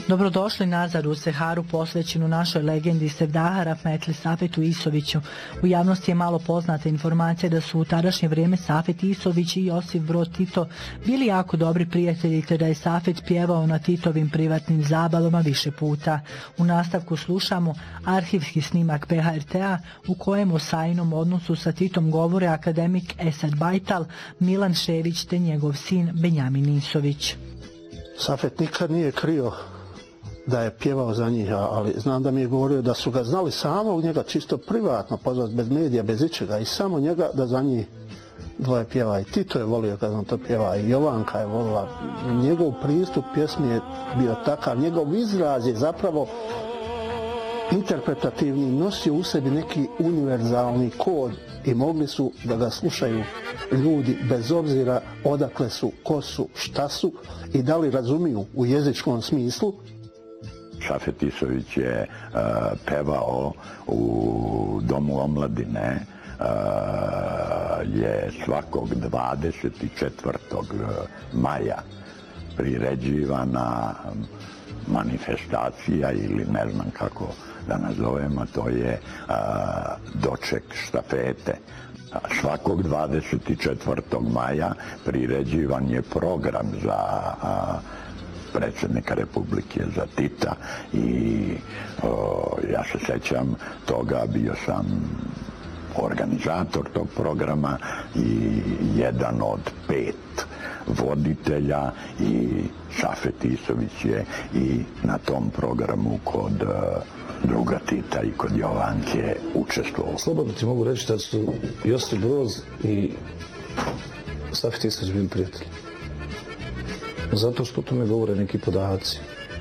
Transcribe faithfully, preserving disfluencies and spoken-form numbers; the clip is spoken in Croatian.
Dobrodošli nazad u Seharu posvećenu našoj legendi Sevdaha Rahmetli Safetu Isoviću. U javnosti je malo poznata informacija da su u tadašnje vrijeme Safet Isović i Josip Broz Tito bili jako dobri prijatelji, te da je Safet pjevao na Titovim privatnim zabavama više puta. U nastavku slušamo arhivski snimak P H R T-a u kojem o sajnom odnosu sa Titom govore akademik Esad Bajtal, Milan Šević te njegov sin Benjamin Isović. Safet nikad nije krio da je pjevao za njih, ali znam da mi je govorio da su ga znali samog njega čisto privatno pozvati, bez medija, bez ičega, i samo njega da za njih dvoje pjeva. I Tito je volio kad on to pjeva, i Jovanka je volila. Njegov pristup pjesmi je bio takav, njegov izraz je zapravo interpretativni, nosio u sebi neki univerzalni kod i mogli su da ga slušaju ljudi bez obzira odakle su, ko su, šta su i da li razumiju u jezičkom smislu. Safet Isović je uh, pevao u Domu omladine, uh, je svakog dvadeset četvrtog maja priređivana manifestacija ili ne znam kako da nazovemo, to je uh, doček štafete. Svakog dvadeset četvrtog maja priređivan je program za uh, predsjednika Republike, za Tita, i o, ja se sjećam toga, bio sam organizator tog programa i jedan od pet voditelja, i Safet Isović je i na tom programu kod uh, druga Tita i kod Jovanke učestvovao. Slobodno ti mogu reći da su Josip Broz i Safet Isović bili prijatelji. Zato što to me govore neki podaci.